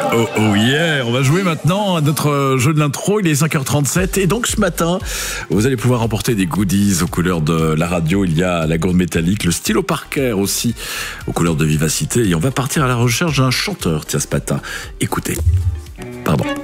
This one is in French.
Oh, oh yeah, on va jouer maintenant à notre jeu de l'intro, il est 5h37 et donc ce matin, vous allez pouvoir remporter des goodies aux couleurs de la radio. Il y a la gourde métallique, le stylo Parker aussi aux couleurs de Vivacité et on va partir à la recherche d'un chanteur, tiens ce matin. Écoutez, pardon.